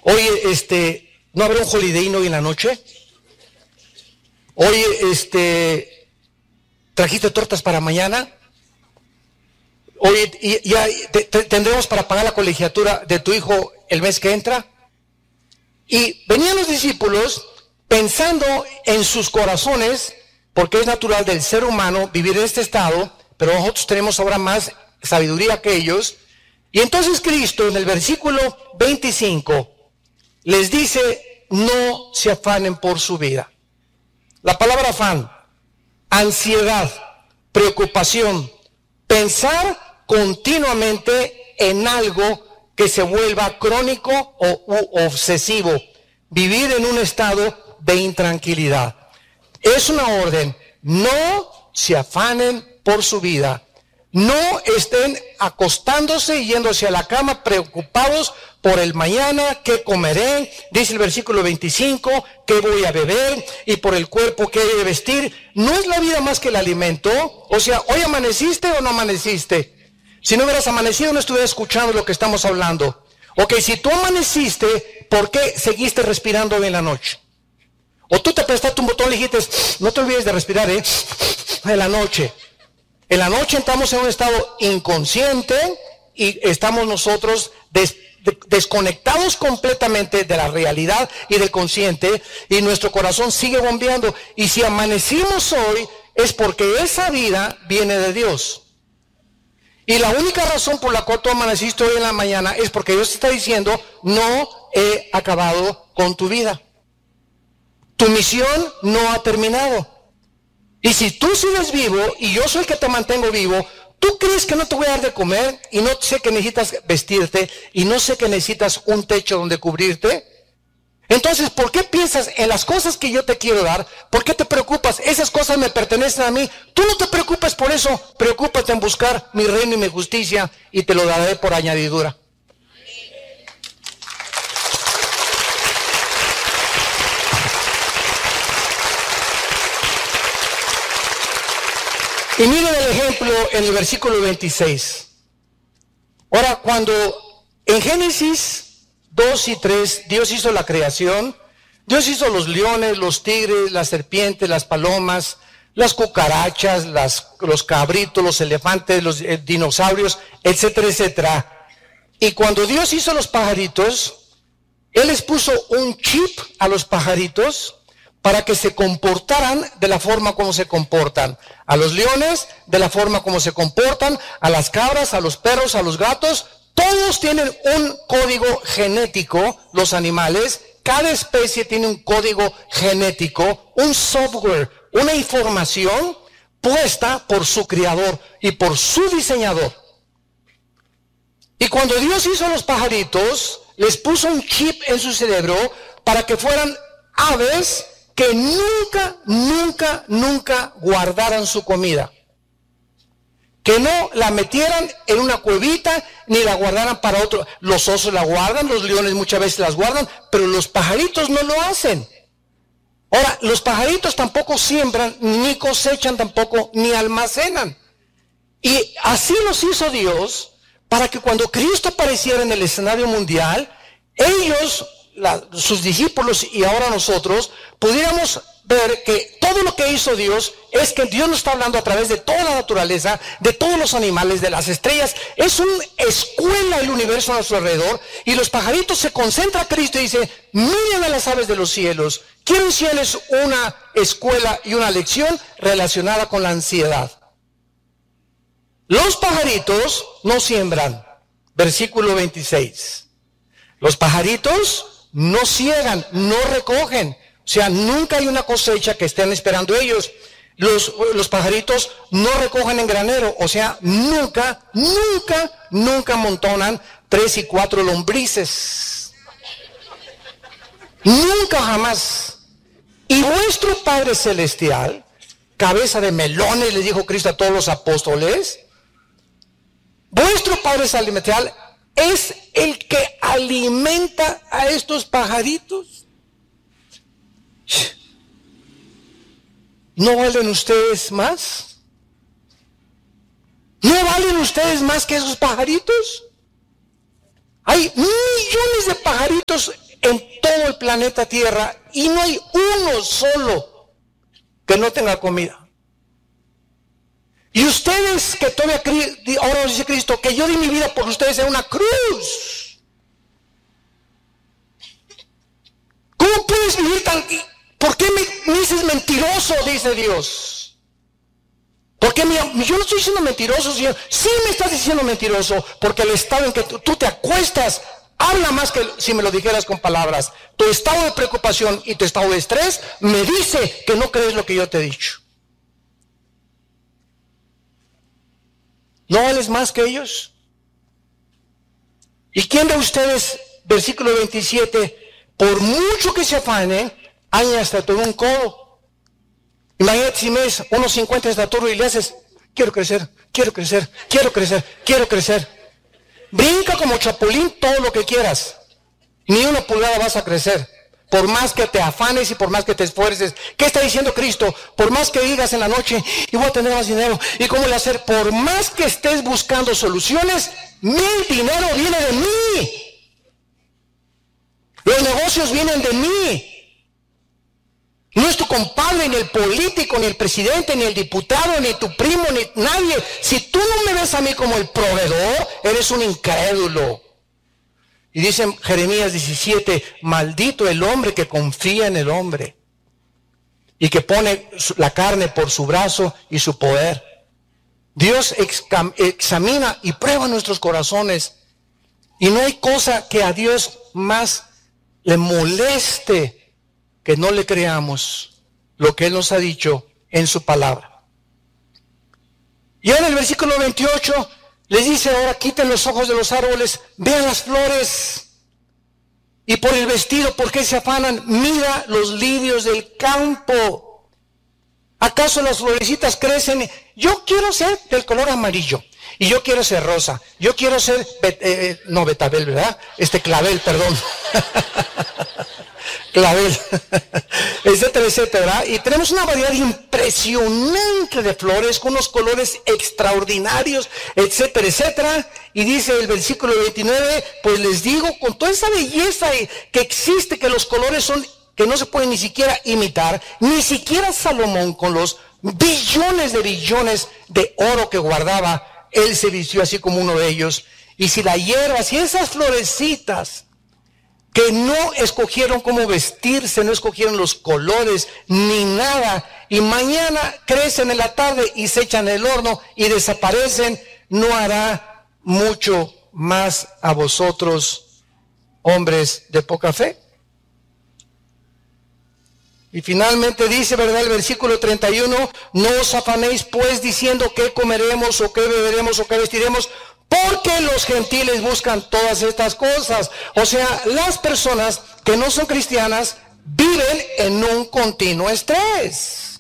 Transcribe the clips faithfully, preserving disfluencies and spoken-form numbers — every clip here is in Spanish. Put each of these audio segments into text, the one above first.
Oye, este, ¿no habrá un holiday hoy en la noche? Oye, este, ¿trajiste tortas para mañana? Oye, ¿y, ya te, te, tendremos para pagar la colegiatura de tu hijo el mes que entra? Y venían los discípulos pensando en sus corazones, porque es natural del ser humano vivir en este estado, pero nosotros tenemos ahora más sabiduría que ellos. Y entonces Cristo en el versículo veinticinco les dice, no se afanen por su vida. La palabra afán, ansiedad, preocupación, pensar continuamente en algo que se vuelva crónico o u obsesivo, vivir en un estado de intranquilidad. Es una orden, no se afanen por su vida. No estén acostándose y yéndose a la cama preocupados por el mañana, qué comeré, dice el versículo veinticinco, qué voy a beber, y por el cuerpo qué he de vestir. No es la vida más que el alimento. O sea, ¿hoy amaneciste o no amaneciste? Si no hubieras amanecido, no estuvieras escuchando lo que estamos hablando. Ok, si tú amaneciste, ¿por qué seguiste respirando hoy en la noche? O tú te prestaste un botón y dijiste, no te olvides de respirar, ¿eh? En la noche. En la noche entramos en un estado inconsciente y estamos nosotros des, de, desconectados completamente de la realidad y del consciente, y nuestro corazón sigue bombeando. Y si amanecimos hoy es porque esa vida viene de Dios. Y la única razón por la cual tú amaneciste hoy en la mañana es porque Dios te está diciendo, no he acabado con tu vida. Tu misión no ha terminado. Y si tú sigues vivo y yo soy el que te mantengo vivo, ¿tú crees que no te voy a dar de comer? Y no sé que necesitas vestirte y no sé que necesitas un techo donde cubrirte. Entonces, ¿por qué piensas en las cosas que yo te quiero dar? ¿Por qué te preocupas? Esas cosas me pertenecen a mí. Tú no te preocupes por eso. Preocúpate en buscar mi reino y mi justicia y te lo daré por añadidura. Y miren el ejemplo en el versículo veintiséis. Ahora, cuando en Génesis dos y tres, Dios hizo la creación, Dios hizo los leones, los tigres, las serpientes, las palomas, las cucarachas, las, los cabritos, los elefantes, los eh, dinosaurios, etcétera, etcétera. Y cuando Dios hizo los pajaritos, Él les puso un chip a los pajaritos para que se comportaran de la forma como se comportan. A los leones, de la forma como se comportan, a las cabras, a los perros, a los gatos. Todos tienen un código genético, los animales. Cada especie tiene un código genético, un software, una información puesta por su creador y por su diseñador. Y cuando Dios hizo los pajaritos, les puso un chip en su cerebro para que fueran aves que nunca, nunca, nunca guardaran su comida. Que no la metieran en una cuevita, ni la guardaran para otro. Los osos la guardan, los leones muchas veces las guardan, pero los pajaritos no lo hacen. Ahora, los pajaritos tampoco siembran, ni cosechan tampoco, ni almacenan. Y así los hizo Dios, para que cuando Cristo apareciera en el escenario mundial, ellos, La, sus discípulos y ahora nosotros, pudiéramos ver que todo lo que hizo Dios es que Dios nos está hablando a través de toda la naturaleza, de todos los animales, de las estrellas. Es una escuela el universo a nuestro alrededor, y los pajaritos se concentra a Cristo y dice, miren a las aves de los cielos. Quiero enseñarles una escuela y una lección relacionada con la ansiedad. Los pajaritos no siembran, versículo veintiséis. Los pajaritos no ciegan, no recogen. O sea, nunca hay una cosecha que estén esperando ellos. Los, los pajaritos no recogen en granero. O sea, nunca, nunca, nunca amontonan tres y cuatro lombrices. Nunca, jamás. Y vuestro Padre Celestial, cabeza de melones, les dijo Cristo a todos los apóstoles, vuestro Padre Celestial es el que alimenta a estos pajaritos. ¿No valen ustedes más? ¿No valen ustedes más que esos pajaritos? Hay millones de pajaritos en todo el planeta Tierra y no hay uno solo que no tenga comida. Y ustedes que todavía, ahora nos dice Cristo, que yo di mi vida por ustedes en una cruz. ¿Cómo puedes vivir tan... ¿Por qué me, me dices mentiroso? Dice Dios. ¿Por qué me, yo no estoy diciendo mentiroso, Señor? Sí me estás diciendo mentiroso, porque el estado en que tú, tú te acuestas habla más que si me lo dijeras con palabras. Tu estado de preocupación y tu estado de estrés me dice que no crees lo que yo te he dicho. ¿No vales más que ellos? ¿Y quién de ustedes, versículo veintisiete, por mucho que se afane, hay hasta todo un codo? Imagínate si me es uno cincuenta de estatura y le haces, quiero crecer, quiero crecer, quiero crecer, quiero crecer. Brinca como chapulín todo lo que quieras. Ni una pulgada vas a crecer. Por más que te afanes y por más que te esfuerces. ¿Qué está diciendo Cristo? Por más que digas en la noche, y voy a tener más dinero, ¿y cómo le hacer? Por más que estés buscando soluciones, mi dinero viene de mí. Los negocios vienen de mí. No es tu compadre, ni el político, ni el presidente, ni el diputado, ni tu primo, ni nadie. Si tú no me ves a mí como el proveedor, eres un incrédulo. Y dice Jeremías diecisiete, maldito el hombre que confía en el hombre y que pone la carne por su brazo y su poder. Dios examina y prueba nuestros corazones. Y no hay cosa que a Dios más le moleste que no le creamos lo que Él nos ha dicho en su palabra. Y en el versículo veintiocho les dice, ahora quiten los ojos de los árboles, vean las flores, y por el vestido, ¿por qué se afanan? Mira los lirios del campo. ¿Acaso las florecitas crecen? Yo quiero ser del color amarillo, y yo quiero ser rosa, yo quiero ser, eh, no betabel, ¿verdad? Este clavel, perdón. Clavel, etcétera, etcétera. Y tenemos una variedad impresionante de flores con unos colores extraordinarios, etcétera, etcétera. Y dice el versículo veintinueve, pues les digo, con toda esa belleza que existe, que los colores son, que no se pueden ni siquiera imitar, ni siquiera Salomón con los billones de billones de oro que guardaba, él se vistió así como uno de ellos. Y si la hierba, si esas florecitas que no escogieron cómo vestirse, no escogieron los colores, ni nada, y mañana crecen en la tarde y se echan en el horno y desaparecen, no hará mucho más a vosotros, hombres de poca fe. Y finalmente dice, ¿verdad? El versículo treinta y uno, no os afanéis pues diciendo qué comeremos o qué beberemos o qué vestiremos, porque los gentiles buscan todas estas cosas. O sea, las personas que no son cristianas viven en un continuo estrés.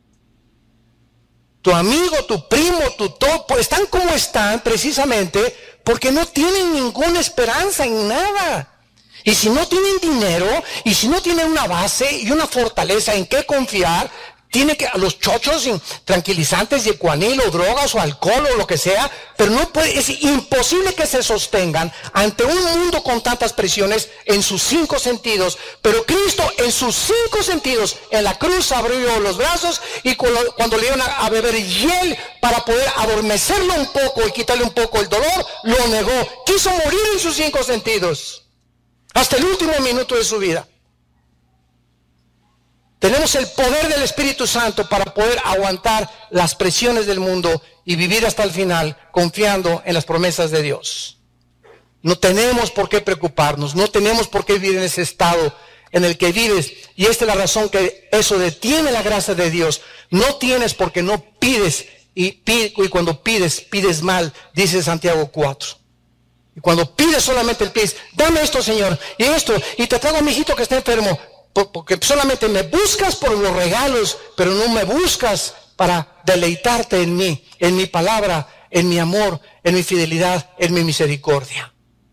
Tu amigo, tu primo, tu todo, pues están como están precisamente porque no tienen ninguna esperanza en nada. Y si no tienen dinero, y si no tienen una base y una fortaleza en qué confiar, tiene que, a los chochos tranquilizantes, yecuanil o drogas o alcohol o lo que sea, pero no puede, es imposible que se sostengan ante un mundo con tantas presiones en sus cinco sentidos. Pero Cristo en sus cinco sentidos, en la cruz abrió los brazos y cuando, cuando le dieron a, a beber hiel para poder adormecerlo un poco y quitarle un poco el dolor, lo negó. Quiso morir en sus cinco sentidos, hasta el último minuto de su vida. Tenemos el poder del Espíritu Santo para poder aguantar las presiones del mundo y vivir hasta el final confiando en las promesas de Dios. No tenemos por qué preocuparnos, no tenemos por qué vivir en ese estado en el que vives. Y esta es la razón que eso detiene la gracia de Dios. No tienes porque no pides y, pide, y cuando pides, pides mal, dice Santiago cuatro. Y cuando pides solamente el pides, dame esto, Señor, y esto, y te traigo a mi hijito que está enfermo. Porque solamente me buscas por los regalos, pero no me buscas para deleitarte en mí, en mi palabra, en mi amor, en mi fidelidad, en mi misericordia.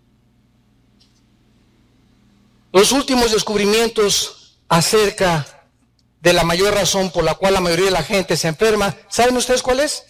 Los últimos descubrimientos acerca de la mayor razón por la cual la mayoría de la gente se enferma, ¿saben ustedes cuál es?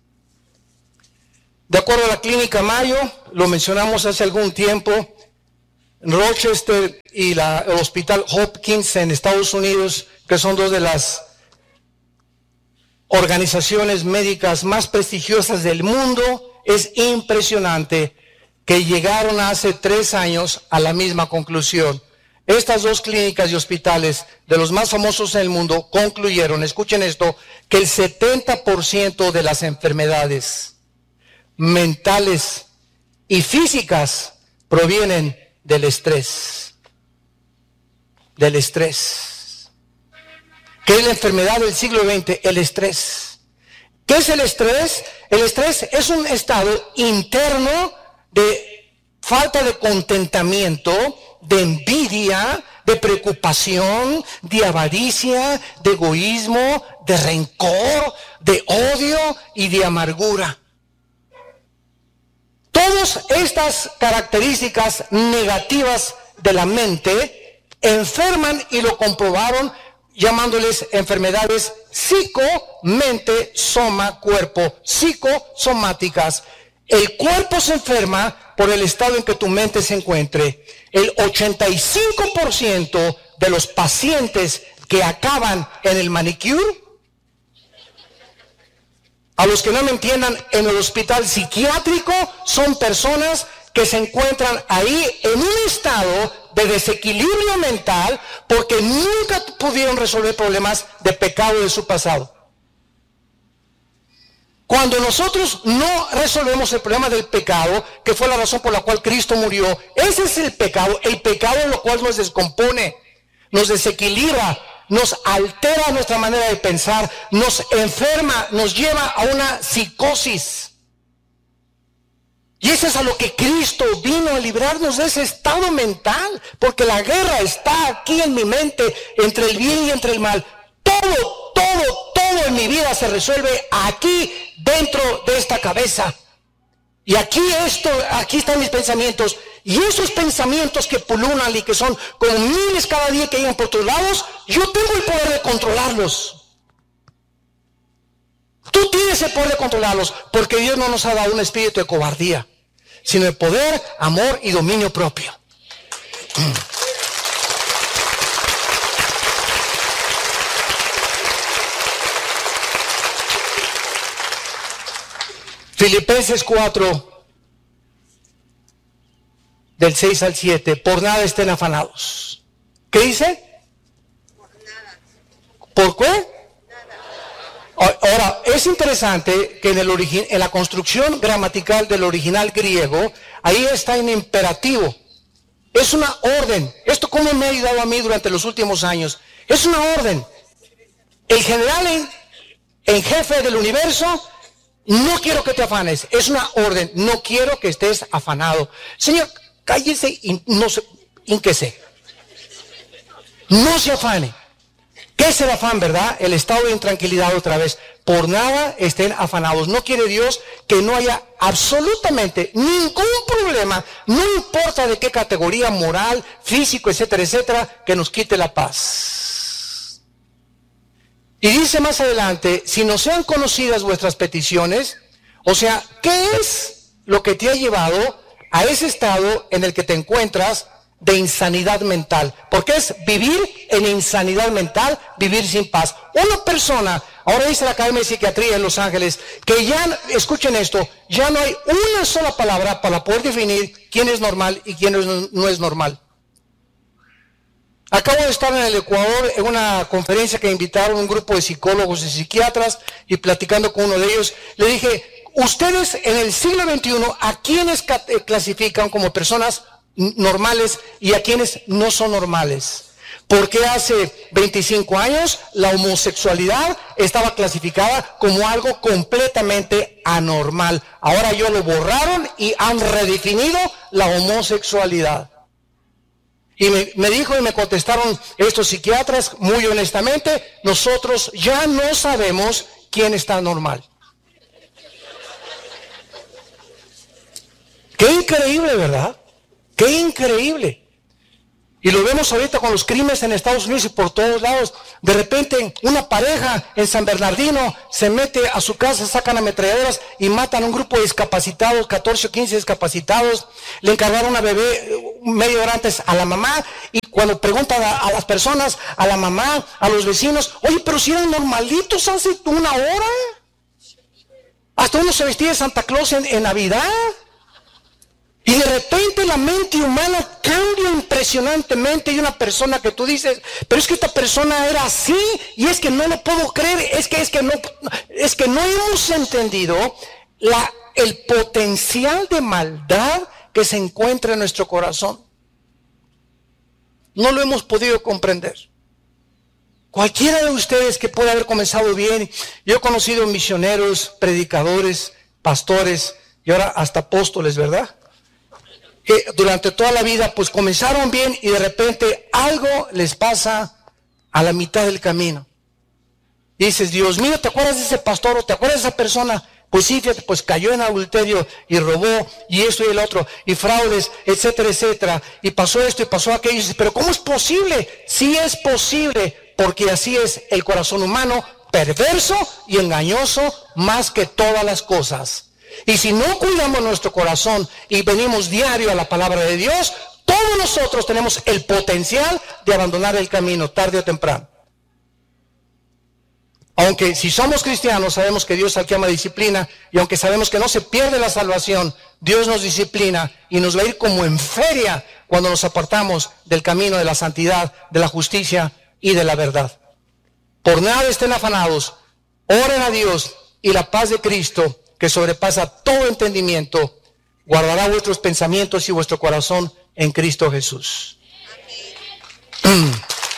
De acuerdo a la clínica Mayo, lo mencionamos hace algún tiempo, Rochester y la, el Hospital Hopkins en Estados Unidos, que son dos de las organizaciones médicas más prestigiosas del mundo, es impresionante que llegaron hace tres años a la misma conclusión. Estas dos clínicas y hospitales de los más famosos en el mundo concluyeron, escuchen esto, que el setenta por ciento de las enfermedades mentales y físicas provienen del estrés. Del estrés. ¿Qué es la enfermedad del siglo veinte? El estrés. ¿Qué es el estrés? El estrés es un estado interno de falta de contentamiento, de envidia, de preocupación, de avaricia, de egoísmo, de rencor, de odio y de amargura. Todas estas características negativas de la mente enferman, y lo comprobaron llamándoles enfermedades psico, mente, soma, cuerpo, psicosomáticas. El cuerpo se enferma por el estado en que tu mente se encuentre. El ochenta y cinco por ciento de los pacientes que acaban en el manicure, a los que no me entiendan, en el hospital psiquiátrico, son personas que se encuentran ahí en un estado de desequilibrio mental porque nunca pudieron resolver problemas de pecado de su pasado. Cuando nosotros no resolvemos el problema del pecado, que fue la razón por la cual Cristo murió, ese es el pecado, el pecado en lo cual nos descompone, nos desequilibra, nos altera nuestra manera de pensar, nos enferma, nos lleva a una psicosis. Y eso es a lo que Cristo vino a librarnos de ese estado mental, porque la guerra está aquí en mi mente, entre el bien y entre el mal. Todo, todo, todo en mi vida se resuelve aquí, dentro de esta cabeza. Y aquí esto, aquí están mis pensamientos. Y esos pensamientos que pululan y que son como miles cada día que llegan por todos lados, yo tengo el poder de controlarlos. Tú tienes el poder de controlarlos, porque Dios no nos ha dado un espíritu de cobardía, sino de poder, amor y dominio propio. Filipenses cuatro, del seis al siete, por nada estén afanados. ¿Qué dice? Por nada. ¿Por qué? Ahora, es interesante que en, el origi- en la construcción gramatical del original griego, ahí está en imperativo. Es una orden. Esto como me ha ayudado a mí durante los últimos años. Es una orden. El general en, en jefe del universo, no quiero que te afanes. Es una orden. No quiero que estés afanado. Señor, cállese y no se, ínquese. No se afane. ¿Qué es el afán, verdad? El estado de intranquilidad otra vez. Por nada estén afanados. No quiere Dios que no haya absolutamente ningún problema, no importa de qué categoría moral, físico, etcétera, etcétera, que nos quite la paz. Y dice más adelante, si no sean conocidas vuestras peticiones, o sea, ¿qué es lo que te ha llevado a ese estado en el que te encuentras de insanidad mental? Porque es vivir en insanidad mental, vivir sin paz. Una persona, ahora dice la Academia de Psiquiatría en Los Ángeles, que ya, escuchen esto, ya no hay una sola palabra para poder definir quién es normal y quién no es normal. Acabo de estar en el Ecuador en una conferencia que invitaron un grupo de psicólogos y psiquiatras, y platicando con uno de ellos, le dije, ustedes en el siglo veintiuno, ¿a quiénes clasifican como personas normales y a quienes no son normales? Porque hace veinticinco años la homosexualidad estaba clasificada como algo completamente anormal. Ahora ya lo borraron y han redefinido la homosexualidad. Y me, me dijo y me contestaron estos psiquiatras muy honestamente, nosotros ya no sabemos quién está normal. Qué increíble, ¿verdad? ¡Qué increíble! Y lo vemos ahorita con los crímenes en Estados Unidos y por todos lados. De repente, una pareja en San Bernardino se mete a su casa, sacan ametralladoras y matan a un grupo de discapacitados, catorce o quince discapacitados. Le encargaron a una bebé, media hora antes a la mamá, y cuando preguntan a, a las personas, a la mamá, a los vecinos, oye, pero si eran normalitos hace una hora. Hasta uno se vestía de Santa Claus en, en Navidad. Y de repente la mente humana cambia impresionantemente. Y una persona que tú dices, pero es que esta persona era así, y es que no lo puedo creer, es que, es que, no, es que no hemos entendido la, el potencial de maldad que se encuentra en nuestro corazón. No lo hemos podido comprender. Cualquiera de ustedes que pueda haber comenzado bien, yo he conocido misioneros, predicadores, pastores y ahora hasta apóstoles, ¿verdad? Que durante toda la vida pues comenzaron bien y de repente algo les pasa a la mitad del camino. Y dices, Dios mío, ¿te acuerdas de ese pastor o te acuerdas de esa persona? Pues sí, fíjate, pues cayó en adulterio y robó y esto y el otro y fraudes, etcétera, etcétera. Y pasó esto y pasó aquello. Y dices, pero ¿cómo es posible? Sí es posible, porque así es el corazón humano, perverso y engañoso más que todas las cosas. Y si no cuidamos nuestro corazón y venimos diario a la palabra de Dios, todos nosotros tenemos el potencial de abandonar el camino tarde o temprano. Aunque si somos cristianos sabemos que Dios al que ama disciplina, y aunque sabemos que no se pierde la salvación, Dios nos disciplina y nos va a ir como en feria cuando nos apartamos del camino de la santidad, de la justicia y de la verdad. Por nada estén afanados, oren a Dios, y la paz de Cristo, que sobrepasa todo entendimiento, guardará vuestros pensamientos y vuestro corazón en Cristo Jesús. Amén.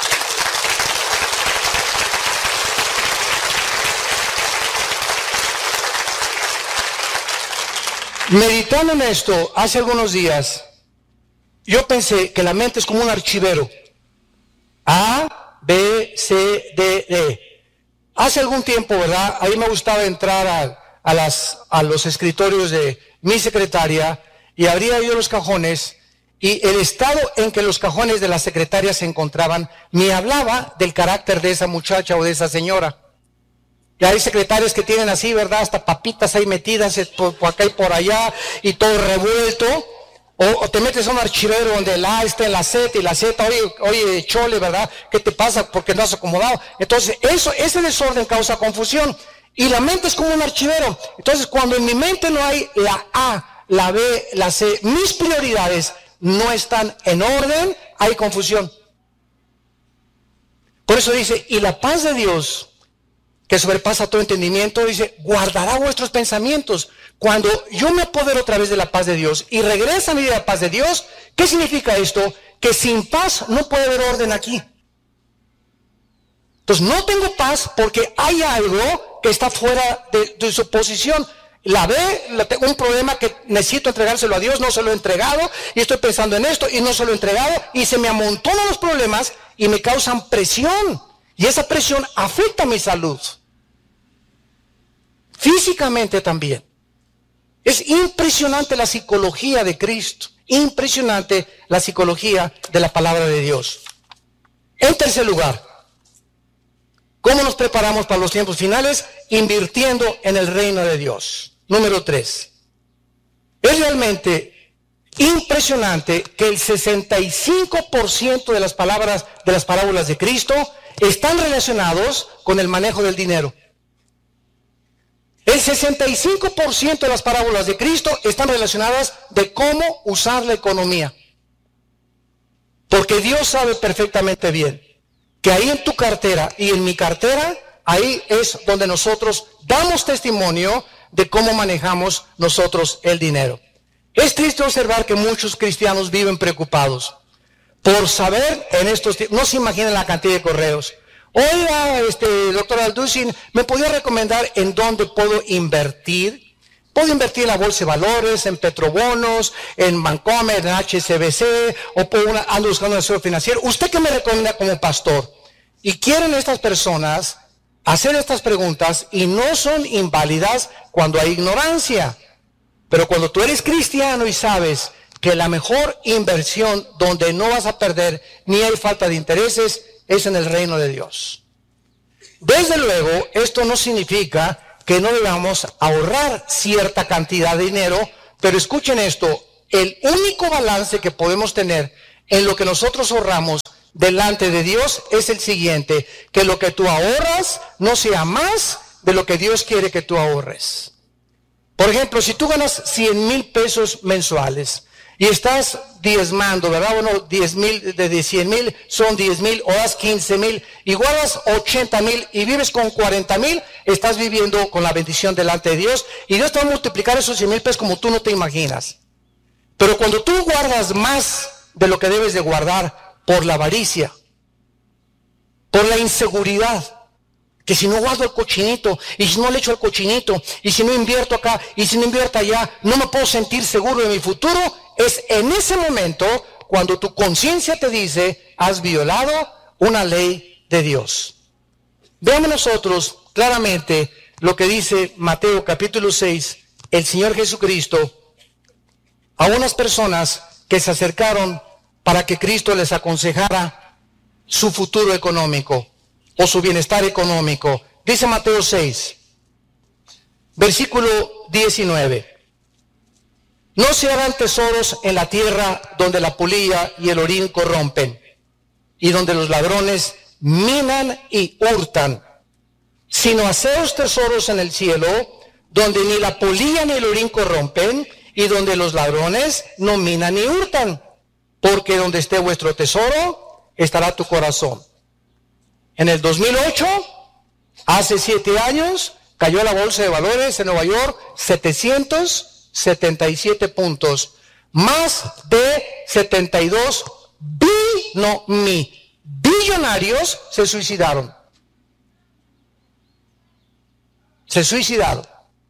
Meditando en esto, hace algunos días, yo pensé que la mente es como un archivero. A, B, C, D, E. Hace algún tiempo, ¿verdad? A mí me gustaba entrar a, a, las, a los escritorios de mi secretaria y abría yo los cajones, y el estado en que los cajones de la secretaria se encontraban me hablaba del carácter de esa muchacha o de esa señora. Y hay secretarios que tienen así, ¿verdad? Hasta papitas ahí metidas por, por acá y por allá y todo revuelto. O, o te metes a un archivero donde el A está en la Z y la Z, oye, oye, chole, ¿verdad? ¿Qué te pasa? Porque no has acomodado. Entonces, eso, ese desorden causa confusión. Y la mente es como un archivero. Entonces, cuando en mi mente no hay la A, la B, la C, mis prioridades no están en orden, hay confusión. Por eso dice, y la paz de Dios, que sobrepasa todo entendimiento, dice, guardará vuestros pensamientos. Cuando yo me apodero otra vez de la paz de Dios y regresa a mi vida la paz de Dios, ¿qué significa esto? Que sin paz no puede haber orden aquí. Entonces no tengo paz porque hay algo que está fuera de, de su posición. La B, la, tengo un problema que necesito entregárselo a Dios, no se lo he entregado, y estoy pensando en esto y no se lo he entregado, y se me amontonan los problemas y me causan presión. Y esa presión afecta mi salud. Físicamente también. Es impresionante la psicología de Cristo. Impresionante la psicología de la palabra de Dios. En tercer lugar, ¿cómo nos preparamos para los tiempos finales? Invirtiendo en el reino de Dios. Número tres. Es realmente impresionante que el sesenta y cinco por ciento de las palabras de las parábolas de Cristo están relacionados con el manejo del dinero. El sesenta y cinco por ciento de las parábolas de Cristo están relacionadas de cómo usar la economía. Porque Dios sabe perfectamente bien que ahí en tu cartera y en mi cartera, ahí es donde nosotros damos testimonio de cómo manejamos nosotros el dinero. Es triste observar que muchos cristianos viven preocupados por saber en estos tiempos. No se imaginan la cantidad de correos. Oiga, este, doctor Alducin, ¿me podría recomendar en dónde puedo invertir? Puedo invertir en la bolsa de valores, en petrobonos, en Bancomer, en H S B C, o puedo una, ando buscando un asesor financiero. ¿Usted qué me recomienda como pastor? Y quieren estas personas hacer estas preguntas y no son inválidas cuando hay ignorancia. Pero cuando tú eres cristiano y sabes que la mejor inversión donde no vas a perder ni hay falta de intereses es en el reino de Dios. Desde luego, esto no significa que no debamos ahorrar cierta cantidad de dinero, pero escuchen esto, el único balance que podemos tener en lo que nosotros ahorramos delante de Dios es el siguiente: que lo que tú ahorras no sea más de lo que Dios quiere que tú ahorres. Por ejemplo, si tú ganas cien mil pesos mensuales y estás diezmando, ¿verdad? Bueno, diez mil, de cien mil son diez mil, o das quince mil, y guardas ochenta mil y vives con cuarenta mil, estás viviendo con la bendición delante de Dios, y Dios te va a multiplicar esos cien mil pesos como tú no te imaginas. Pero cuando tú guardas más de lo que debes de guardar por la avaricia, por la inseguridad, que si no guardo el cochinito, y si no le echo el cochinito, y si no invierto acá, y si no invierto allá, no me puedo sentir seguro de mi futuro, es en ese momento cuando tu conciencia te dice, has violado una ley de Dios. Veamos nosotros claramente lo que dice Mateo capítulo seis, el Señor Jesucristo, a unas personas que se acercaron para que Cristo les aconsejara su futuro económico o su bienestar económico. Dice Mateo seis, versículo diecinueve. No se harán tesoros en la tierra donde la polilla y el orín corrompen, y donde los ladrones minan y hurtan, sino haceos tesoros en el cielo, donde ni la polilla ni el orín corrompen, y donde los ladrones no minan ni hurtan, porque donde esté vuestro tesoro, estará tu corazón. En el dos mil ocho, hace siete años, cayó la bolsa de valores en Nueva York setecientos setenta y siete puntos, más de setenta y dos bi, no, mi, billonarios se suicidaron. Se suicidaron.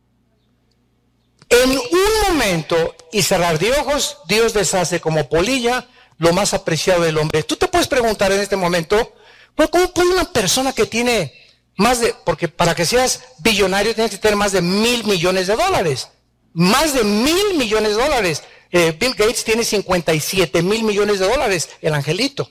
En un momento y cerrar de ojos, Dios deshace como polilla lo más apreciado del hombre. Tú te puedes preguntar en este momento, ¿cómo puede una persona que tiene más de, porque para que seas billonario tienes que tener más de mil millones de dólares? Más de mil millones de dólares. Eh, Bill Gates tiene cincuenta y siete mil millones de dólares, el angelito.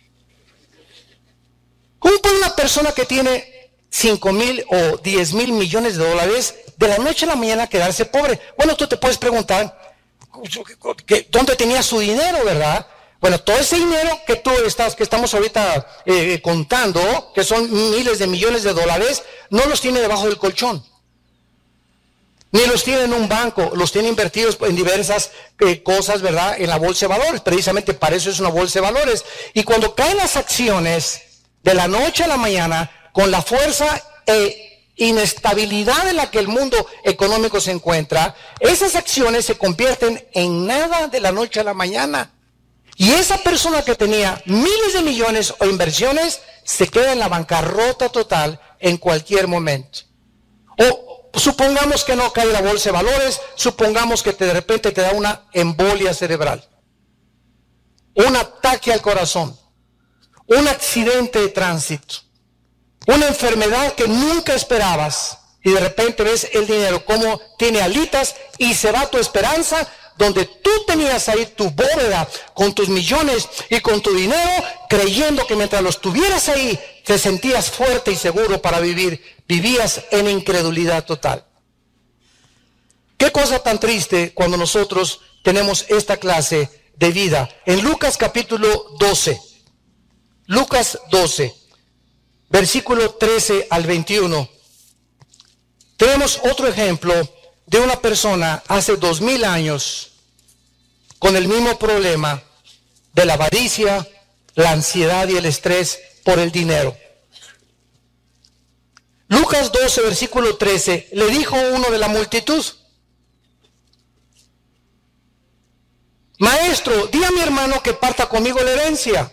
¿Cómo puede una persona que tiene cinco mil o diez mil millones de dólares de la noche a la mañana quedarse pobre? Bueno, tú te puedes preguntar, ¿dónde tenía su dinero, verdad? Bueno, todo ese dinero que tú estás, que estamos ahorita eh, contando, que son miles de millones de dólares, no los tiene debajo del colchón. Ni los tiene en un banco, los tiene invertidos en diversas eh, cosas, ¿verdad? En la bolsa de valores, precisamente para eso es una bolsa de valores. Y cuando caen las acciones de la noche a la mañana, con la fuerza e inestabilidad en la que el mundo económico se encuentra, esas acciones se convierten en nada de la noche a la mañana. Y esa persona que tenía miles de millones o inversiones se queda en la bancarrota total en cualquier momento. O supongamos que no cae la bolsa de valores, supongamos que te, de repente te da una embolia cerebral, un ataque al corazón, un accidente de tránsito, una enfermedad que nunca esperabas, y de repente ves el dinero como tiene alitas y se va tu esperanza, donde tú tenías ahí tu bóveda con tus millones y con tu dinero, creyendo que mientras los tuvieras ahí te sentías fuerte y seguro para vivir. Vivías en incredulidad total. Qué cosa tan triste cuando nosotros tenemos esta clase de vida. En Lucas capítulo doce, Lucas doce, versículo trece al veintiuno, tenemos otro ejemplo de una persona hace dos mil años con el mismo problema de la avaricia, la ansiedad y el estrés por el dinero. Lucas doce, versículo trece, le dijo uno de la multitud: Maestro, di a mi hermano que parta conmigo la herencia.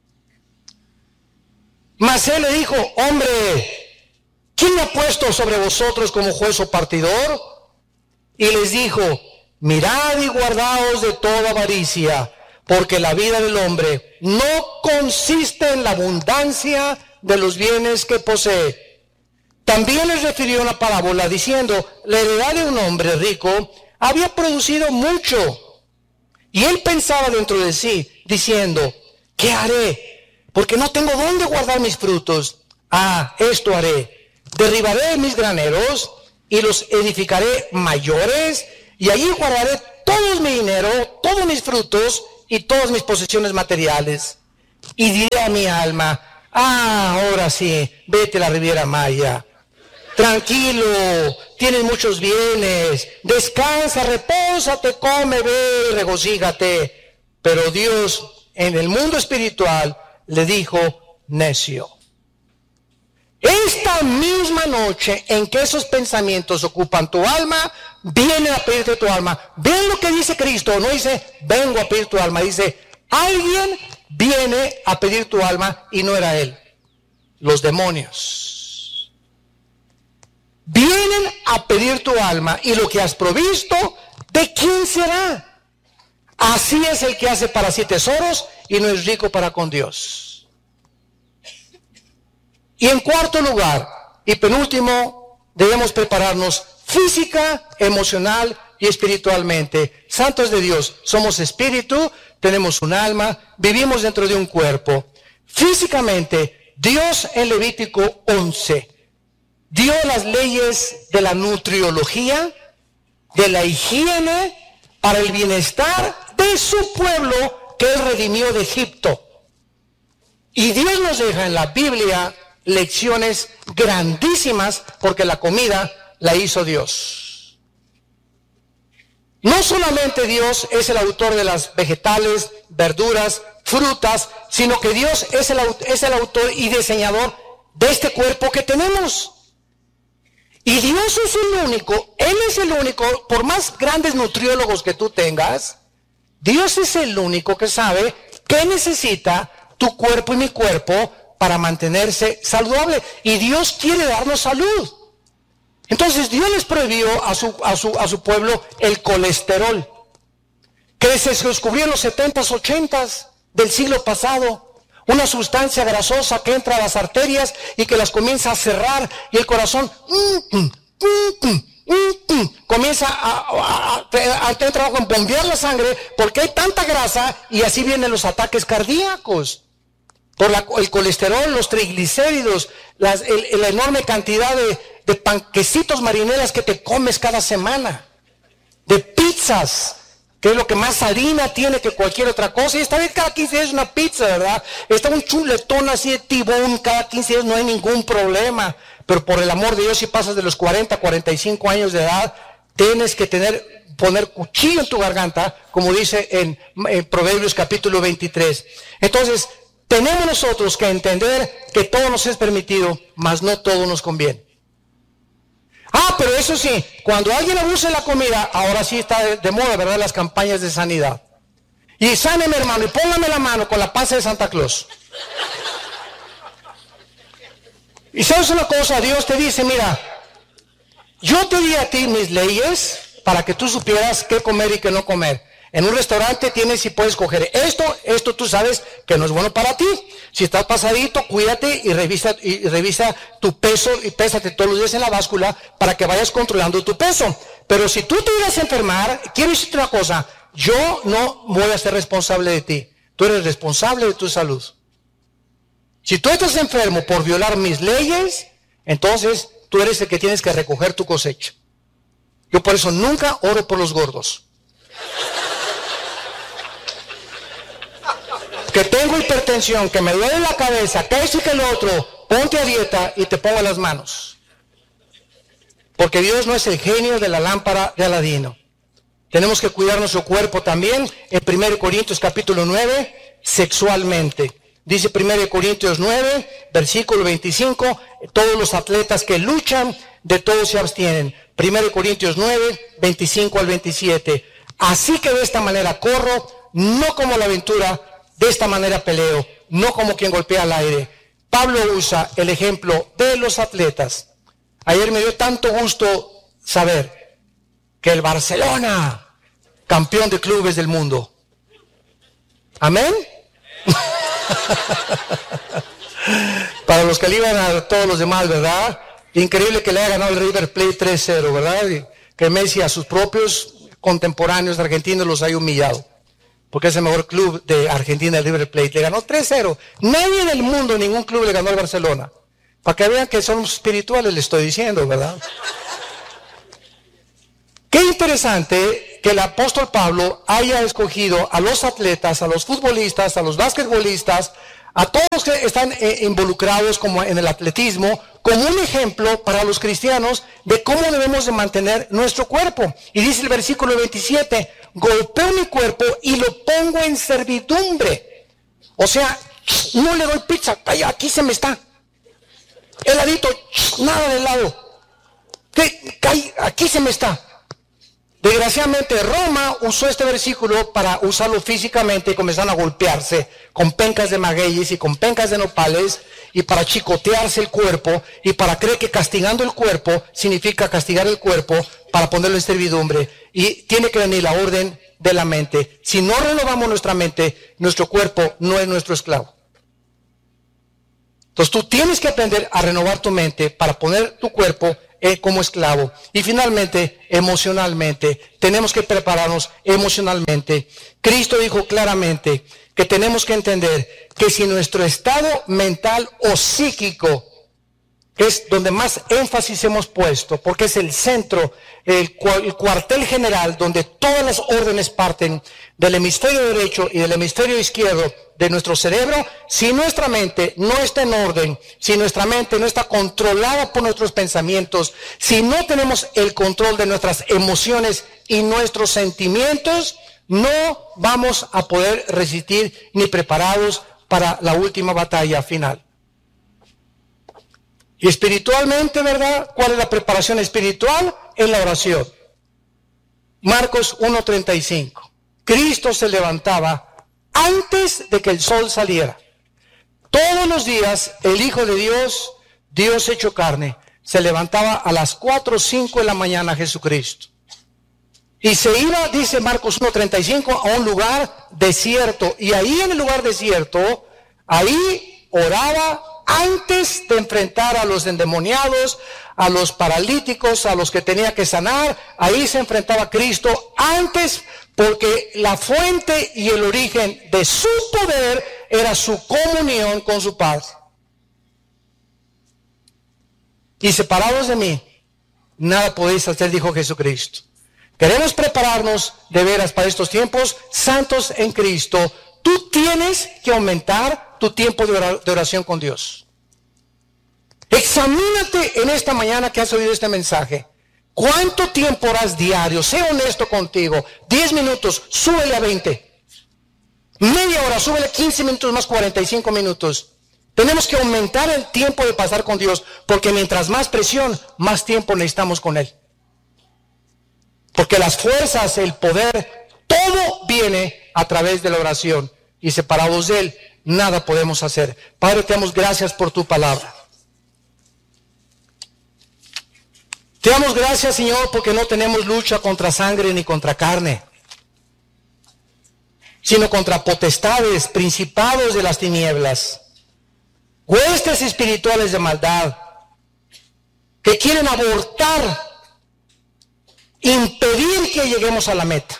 Mas él le dijo: Hombre, ¿quién me ha puesto sobre vosotros como juez o partidor? Y les dijo: Mirad y guardaos de toda avaricia, porque la vida del hombre no consiste en la abundancia de los bienes que posee. También les refirió una parábola diciendo: la heredad de un hombre rico había producido mucho. Y él pensaba dentro de sí, diciendo: ¿qué haré? Porque no tengo dónde guardar mis frutos. Ah, esto haré: derribaré mis graneros y los edificaré mayores, y allí guardaré todo mi dinero, todos mis frutos y todas mis posesiones materiales. Y diré a mi alma, ah, ahora sí, vete a la Riviera Maya. Tranquilo, tienes muchos bienes, descansa, repósate, come, ve y regocíjate. Pero Dios en el mundo espiritual le dijo, necio. Esta misma noche en que esos pensamientos ocupan tu alma, vienen a pedirte tu alma. Ven lo que dice Cristo, no dice, vengo a pedir tu alma, dice, alguien viene a pedir tu alma y no era él, los demonios. Vienen a pedir tu alma y lo que has provisto, ¿de quién será? Así es el que hace para sí tesoros y no es rico para con Dios. Y en cuarto lugar, y penúltimo, debemos prepararnos física, emocional y espiritualmente. Santos de Dios, somos espíritu, tenemos un alma, vivimos dentro de un cuerpo. Físicamente, Dios en Levítico once dio las leyes de la nutriología, de la higiene, para el bienestar de su pueblo que Él redimió de Egipto. Y Dios nos deja en la Biblia lecciones grandísimas porque la comida la hizo Dios. No solamente Dios es el autor de las vegetales, verduras, frutas, sino que Dios es el, es el autor y diseñador de este cuerpo que tenemos. Y Dios es el único, Él es el único, por más grandes nutriólogos que tú tengas, Dios es el único que sabe qué necesita tu cuerpo y mi cuerpo para mantenerse saludable. Y Dios quiere darnos salud. Entonces Dios les prohibió a su, a su, a su pueblo el colesterol, que se descubrió en los setentas, ochentas del siglo pasado. Una sustancia grasosa que entra a las arterias y que las comienza a cerrar y el corazón mm, mm, mm, mm, mm, comienza a, a, a, a tener trabajo en bombear la sangre porque hay tanta grasa y así vienen los ataques cardíacos. Por la, el colesterol, los triglicéridos, las, el, la enorme cantidad de, de panquecitos marinelas que te comes cada semana, de pizzas, que es lo que más harina tiene que cualquier otra cosa. Y esta vez cada quince días una pizza, ¿verdad? Está un chuletón así de tibón, cada quince días no hay ningún problema. Pero por el amor de Dios, si pasas de los cuarenta, cuarenta y cinco años de edad, tienes que tener, poner cuchillo en tu garganta, como dice en, en Proverbios capítulo veintitrés. Entonces, tenemos nosotros que entender que todo nos es permitido, mas no todo nos conviene. Ah, pero eso sí, cuando alguien abusa de la comida, ahora sí está de, de moda, ¿verdad? Las campañas de sanidad. Y sáneme, hermano, y póngame la mano con la panza de Santa Claus. Y sabes una cosa, Dios te dice, mira, yo te di a ti mis leyes para que tú supieras qué comer y qué no comer. En un restaurante tienes y puedes coger esto, esto tú sabes que no es bueno para ti. Si estás pasadito, cuídate y revisa, y revisa tu peso y pésate todos los días en la báscula para que vayas controlando tu peso. Pero si tú te ibas a enfermar, quiero decirte una cosa, yo no voy a ser responsable de ti. Tú eres responsable de tu salud. Si tú estás enfermo por violar mis leyes, entonces tú eres el que tienes que recoger tu cosecha. Yo por eso nunca oro por los gordos. Que tengo hipertensión, que me duele la cabeza, que esto y que lo otro, ponte a dieta y te pongo las manos. Porque Dios no es el genio de la lámpara de Aladino. Tenemos que cuidar nuestro cuerpo también. En primero Corintios capítulo nueve, sexualmente. Dice primero Corintios nueve, versículo veinticinco, todos los atletas que luchan, de todos se abstienen. primero Corintios nueve, veinticinco al veintisiete. Así que de esta manera corro, no como la aventura, de esta manera peleo, no como quien golpea al aire. Pablo usa el ejemplo de los atletas. Ayer me dio tanto gusto saber que el Barcelona, campeón de clubes del mundo. ¿Amén? Para los que le iban a todos los demás, ¿verdad? Increíble que le haya ganado el River Plate tres cero, ¿verdad? Y que Messi a sus propios contemporáneos argentinos los haya humillado. Porque es el mejor club de Argentina, el River Plate. Le ganó tres cero. Nadie en el mundo, ningún club le ganó al Barcelona. Para que vean que son espirituales, le estoy diciendo, ¿verdad? Qué interesante que, que el apóstol Pablo haya escogido a los atletas, a los futbolistas, a los basquetbolistas, a todos los que están eh, involucrados como en el atletismo, como un ejemplo para los cristianos de cómo debemos de mantener nuestro cuerpo. Y dice el versículo veintisiete, golpeo mi cuerpo y lo pongo en servidumbre. O sea, no le doy pizza, aquí se me está. Heladito, nada de helado. Aquí se me está. Desgraciadamente Roma usó este versículo para usarlo físicamente y comenzaron a golpearse con pencas de magueyes y con pencas de nopales y para chicotearse el cuerpo y para creer que castigando el cuerpo significa castigar el cuerpo para ponerlo en servidumbre. Y tiene que venir la orden de la mente. Si no renovamos nuestra mente, nuestro cuerpo no es nuestro esclavo. Entonces tú tienes que aprender a renovar tu mente para poner tu cuerpo Eh, como esclavo. Y finalmente, emocionalmente, tenemos que prepararnos emocionalmente. Cristo dijo claramente que tenemos que entender que si nuestro estado mental o psíquico, que es donde más énfasis hemos puesto, porque es el centro, el, el cuartel general, donde todas las órdenes parten del hemisferio derecho y del hemisferio izquierdo de nuestro cerebro, si nuestra mente no está en orden, si nuestra mente no está controlada por nuestros pensamientos, si no tenemos el control de nuestras emociones y nuestros sentimientos, no vamos a poder resistir ni preparados para la última batalla final. Y espiritualmente, ¿verdad? ¿Cuál es la preparación espiritual? En la oración. Marcos uno treinta y cinco. Cristo se levantaba antes de que el sol saliera. Todos los días el Hijo de Dios, Dios hecho carne, se levantaba a las cuatro o cinco de la mañana Jesucristo. Y se iba, dice Marcos uno treinta y cinco, a un lugar desierto. Y ahí en el lugar desierto, ahí oraba antes de enfrentar a los endemoniados, a los paralíticos, a los que tenía que sanar. Ahí se enfrentaba Cristo antes, porque la fuente y el origen de su poder era su comunión con su Padre. Y separados de mí, nada podéis hacer, dijo Jesucristo. Queremos prepararnos de veras para estos tiempos santos en Cristo. Tú tienes que aumentar tu tiempo de oración con Dios. Examínate en esta mañana que has oído este mensaje. ¿Cuánto tiempo oras diario? Sé honesto contigo. diez minutos, súbele a veinte. Media hora, súbele quince minutos más, cuarenta y cinco minutos. Tenemos que aumentar el tiempo de pasar con Dios, porque mientras más presión, más tiempo necesitamos con Él. Porque las fuerzas, el poder, todo viene a través de la oración. Y separados de Él, nada podemos hacer. Padre, te damos gracias por tu palabra. Te damos gracias, Señor, porque no tenemos lucha contra sangre ni contra carne, sino contra potestades, principados de las tinieblas, huestes espirituales de maldad, que quieren abortar, impedir que lleguemos a la meta.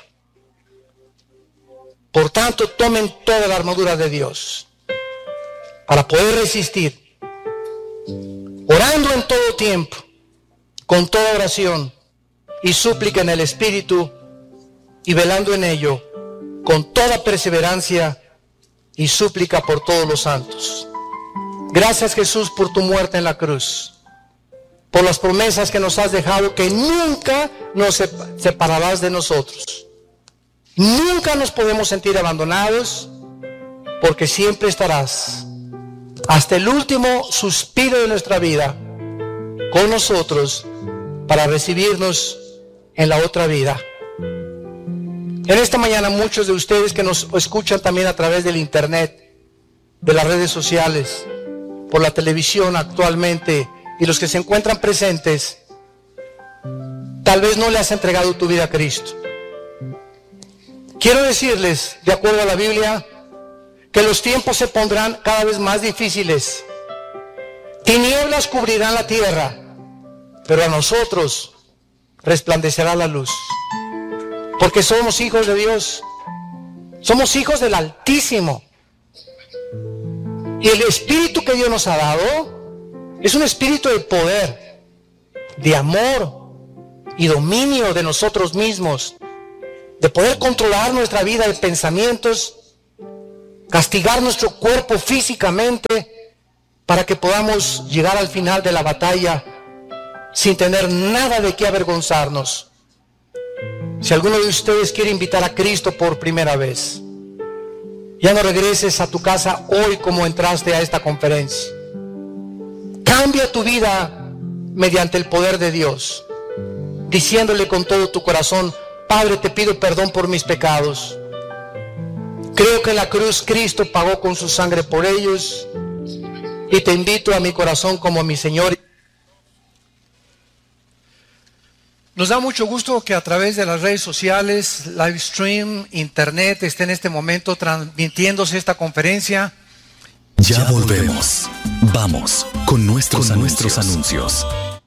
Por tanto, tomen toda la armadura de Dios para poder resistir, orando en todo tiempo, con toda oración y súplica en el Espíritu, y velando en ello con toda perseverancia y súplica por todos los santos. Gracias, Jesús, por tu muerte en la cruz, por las promesas que nos has dejado, que nunca nos separarás de nosotros. Nunca nos podemos sentir abandonados, porque siempre estarás hasta el último suspiro de nuestra vida con nosotros para recibirnos en la otra vida. En esta mañana, muchos de ustedes que nos escuchan también a través del internet, de las redes sociales, por la televisión actualmente, y los que se encuentran presentes, tal vez no le has entregado tu vida a Cristo. Quiero decirles, de acuerdo a la Biblia, que los tiempos se pondrán cada vez más difíciles. Tinieblas cubrirán la tierra, pero a nosotros resplandecerá la luz. Porque somos hijos de Dios. Somos hijos del Altísimo. Y el espíritu que Dios nos ha dado es un espíritu de poder, de amor y dominio de nosotros mismos. de poder controlar nuestra vida de pensamientos, castigar nuestro cuerpo físicamente para que podamos llegar al final de la batalla sin tener nada de qué avergonzarnos. Si alguno de ustedes quiere invitar a Cristo por primera vez, ya no regreses a tu casa hoy como entraste a esta conferencia. Cambia tu vida mediante el poder de Dios, diciéndole con todo tu corazón: Padre, te pido perdón por mis pecados. Creo que en la cruz Cristo pagó con su sangre por ellos y te invito a mi corazón como mi Señor. Nos da mucho gusto que a través de las redes sociales, live stream, internet, esté en este momento transmitiéndose esta conferencia. Ya volvemos. Vamos con nuestros, con nuestros anuncios.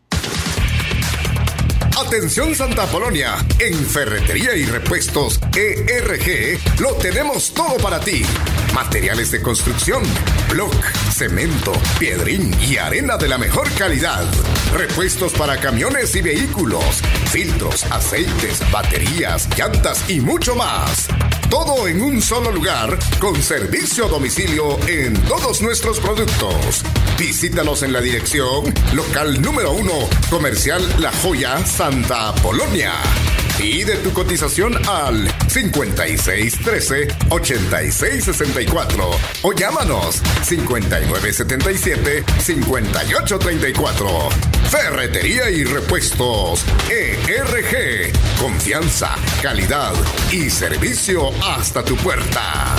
Atención Santa Apolonia, en Ferretería y Repuestos E R G lo tenemos todo para ti. Materiales de construcción, bloc, cemento, piedrín y arena de la mejor calidad. Repuestos para camiones y vehículos, filtros, aceites, baterías, llantas y mucho más. Todo en un solo lugar, con servicio a domicilio en todos nuestros productos. Visítanos en la dirección local número uno, Comercial La Joya, Santa Apolonia. Pide tu cotización al cincuenta y seis trece, ochenta y seis sesenta y cuatro o llámanos cincuenta y nueve setenta y siete, cincuenta y ocho treinta y cuatro. Ferretería y Repuestos E R G. Confianza, calidad y servicio hasta tu puerta.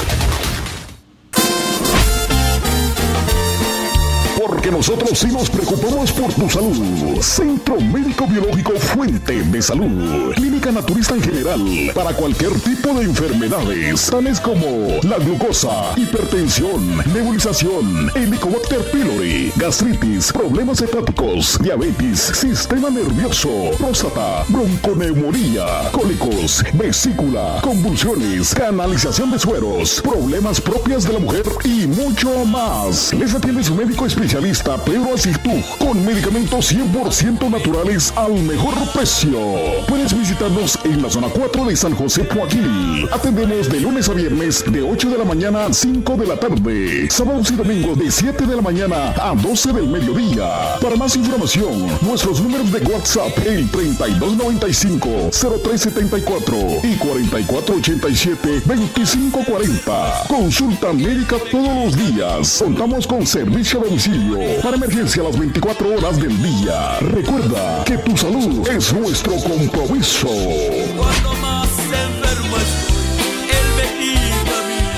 Porque nosotros sí nos preocupamos por tu salud. Centro Médico Biológico Fuente de Salud. Clínica naturista en general para cualquier tipo de enfermedades, tales como la glucosa, hipertensión, nebulización, Helicobacter pylori, gastritis, problemas hepáticos, diabetes, sistema nervioso, próstata, bronconeumonía, cólicos, vesícula, convulsiones, canalización de sueros, problemas propias de la mujer y mucho más. Les atiende su médico especialista Pedro Asitú, con medicamentos cien por ciento naturales al mejor precio. Puedes visitarnos en la zona cuatro de San José Poaquil. Atendemos de lunes a viernes de ocho de la mañana a cinco de la tarde. Sábados y domingos de siete de la mañana a doce del mediodía. Para más información, nuestros números de WhatsApp: el treinta y dos noventa y cinco, cero tres setenta y cuatro y cuarenta y cuatro ochenta y siete, veinticinco cuarenta. Consulta médica todos los días. Contamos con servicio a domicilio para emergencia a las veinticuatro horas del día. Recuerda que tu salud es nuestro compromiso. Cuando más enfermo estoy, él me quita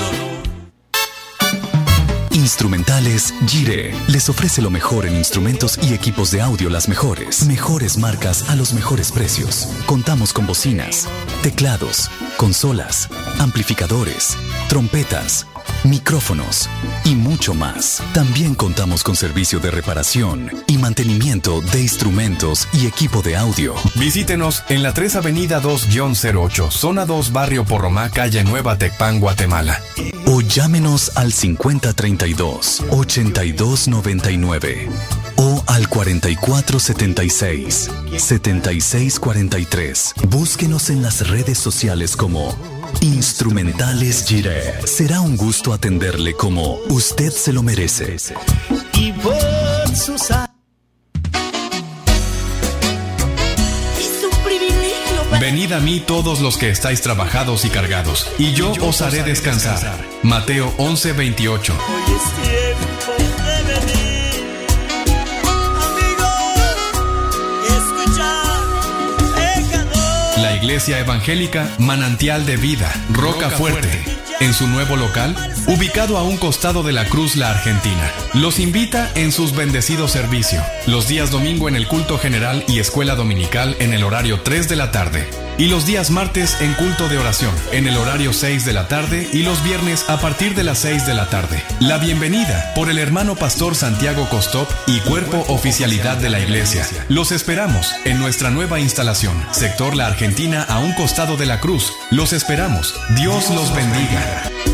mi dolor. Instrumentales Gire les ofrece lo mejor en instrumentos y equipos de audio, las mejores, mejores marcas a los mejores precios. Contamos con bocinas, teclados, consolas, amplificadores, trompetas, micrófonos y mucho más. También contamos con servicio de reparación y mantenimiento de instrumentos y equipo de audio. Visítenos en la tres Avenida dos guión cero ocho, Zona dos, Barrio Porromá, Calle Nueva, Tecpan, Guatemala. O llámenos al cincuenta treinta y dos, ochenta y dos noventa y nueve o al cuarenta y cuatro setenta y seis, setenta y seis cuarenta y tres. Búsquenos en las redes sociales como Instrumentales Gire. Será un gusto atenderle como usted se lo merece. Y por sus Venid a mí todos los que estáis trabajados y cargados, y yo os haré descansar. Mateo once veintiocho. Hoy es tiempo de venir, amigo, escuchar, pecador. La Iglesia Evangélica Manantial de Vida, Roca Fuerte, en su nuevo local, ubicado a un costado de la Cruz La Argentina. Los invita en sus bendecidos servicios, los días domingo en el culto general y escuela dominical en el horario tres de la tarde, y los días martes en culto de oración en el horario seis de la tarde y los viernes a partir de las seis de la tarde. La bienvenida por el hermano pastor Santiago Costop y cuerpo oficialidad de la iglesia. Los esperamos en nuestra nueva instalación, sector La Argentina, a un costado de la Cruz. Los esperamos. Dios los bendiga.